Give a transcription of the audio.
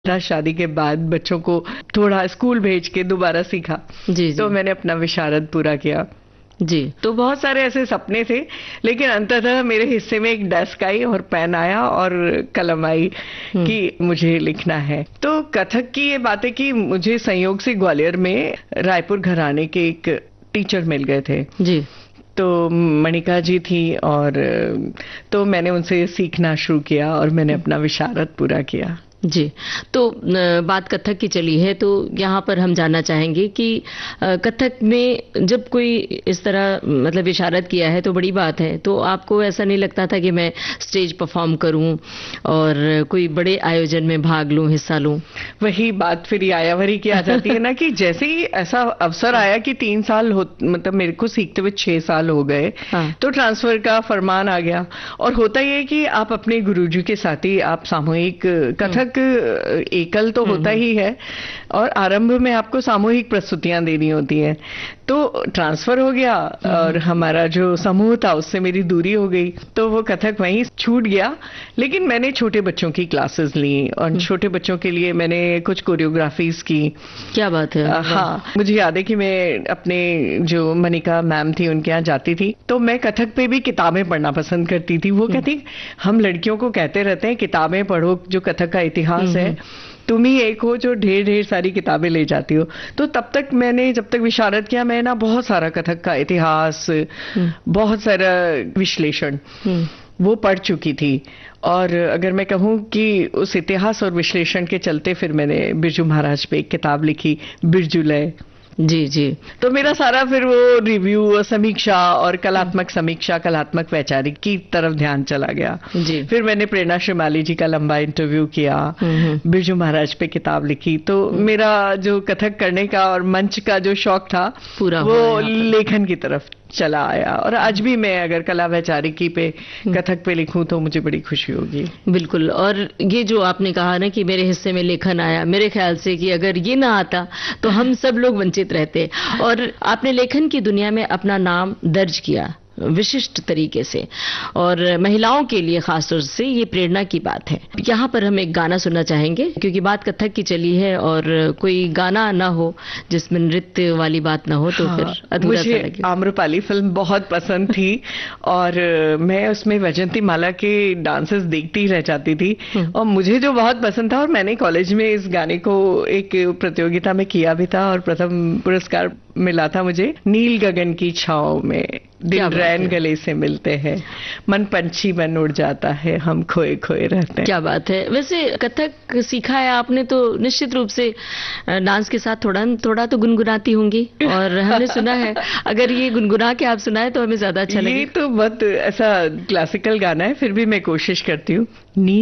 था शादी के बाद बच्चों को थोड़ा स्कूल भेज के दोबारा सीखा। जी तो जी मैंने अपना विशारद पूरा किया। जी। तो बहुत सारे ऐसे सपने थे, लेकिन अंततः मेरे हिस्से में एक डेस्क आई और पेन आया और कलम आई हम्म। कि मुझे लिखना है। तो कथक की ये बातें कि मुझे संयोग से ग्वालियर में रायपुर घराने के एक टीचर मिल गए थे। जी तो मणिका जी थी और तो मैंने उनसे सीखना शुरू किया और मैंने अपना विशारद पूरा किया। जी। तो बात कथक की चली है, तो यहाँ पर हम जानना चाहेंगे कि कथक में जब कोई इस तरह मतलब विशारद किया है तो बड़ी बात है, तो आपको ऐसा नहीं लगता था कि मैं स्टेज परफॉर्म करूं और कोई बड़े आयोजन में भाग लूं, हिस्सा लूं? वही बात फिर यायावरी की आ जाती है ना कि जैसे ही ऐसा अवसर आया कि 3 साल मतलब मेरे को सीखते हुए 6 साल हो गए। हाँ। तो ट्रांसफर का फरमान आ गया और होता ही है कि आप अपने गुरुजी के साथ ही आप सामूहिक कथक एकल तो होता ही है और आरंभ में आपको सामूहिक प्रस्तुतियां देनी होती हैं। तो ट्रांसफर हो गया और हमारा जो समूह था उससे मेरी दूरी हो गई, तो वो कथक वहीं छूट गया। लेकिन मैंने छोटे बच्चों की क्लासेस ली और छोटे बच्चों के लिए मैंने कुछ कोरियोग्राफीज की। क्या बात है। हाँ, मुझे याद है कि मैं अपने जो मनिका मैम थी उनके यहाँ जाती थी, तो मैं कथक पे भी किताबें पढ़ना पसंद करती थी। वो कहती हम लड़कियों को कहते रहते हैं किताबें पढ़ो, जो कथक का इतिहास है, तुम ही एक हो जो ढेर ढेर सारी किताबें ले जाती हो। तो तब तक मैंने जब तक विशारद किया मैं ना बहुत सारा कथक का इतिहास, बहुत सारा विश्लेषण वो पढ़ चुकी थी। और अगर मैं कहूँ कि उस इतिहास और विश्लेषण के चलते फिर मैंने बिरजू महाराज पे एक किताब लिखी, बिरजूलय। जी जी। तो मेरा सारा फिर वो रिव्यू और समीक्षा और कलात्मक समीक्षा, कलात्मक वैचारिक की तरफ ध्यान चला गया। जी। फिर मैंने प्रेरणा श्रीमाली जी का लंबा इंटरव्यू किया, बिरजू महाराज पे किताब लिखी। तो मेरा जो कथक करने का और मंच का जो शौक था पूरा वो लेखन की तरफ चला आया। और आज भी मैं अगर कला वैचारिकी पे कथक पे लिखूं तो मुझे बड़ी खुशी होगी। बिल्कुल। और ये जो आपने कहा ना कि मेरे हिस्से में लेखन आया, मेरे ख्याल से कि अगर ये ना आता तो हम सब लोग वंचित रहते। और आपने लेखन की दुनिया में अपना नाम दर्ज किया विशिष्ट तरीके से, और महिलाओं के लिए खासतौर से ये प्रेरणा की बात है। यहाँ पर हम एक गाना सुनना चाहेंगे, क्योंकि बात कथक की चली है और कोई गाना ना हो जिसमें नृत्य वाली बात ना हो तो फिर अधूरा सा लगे। मुझे आम्रपाली फिल्म बहुत पसंद थी और मैं उसमें वैजयंती माला के डांसेस देखती ही रह जाती थी। और मुझे जो बहुत पसंद था, और मैंने कॉलेज में इस गाने को एक प्रतियोगिता में किया भी था और प्रथम पुरस्कार मिला था मुझे। नील गगन की छांव में दिन रैन गले से मिलते हैं, मन पंछी बन उड़ जाता है, हम खोए खोए रहते हैं। क्या बात है। वैसे कथक सीखा है आपने तो निश्चित रूप से डांस के साथ थोड़ा थोड़ा तो गुनगुनाती होंगी, और हमने सुना है अगर ये गुनगुना के आप सुनाए तो हमें ज्यादा अच्छा लगे। ये तो बहुत ऐसा क्लासिकल गाना है, फिर भी मैं कोशिश करती हूँ।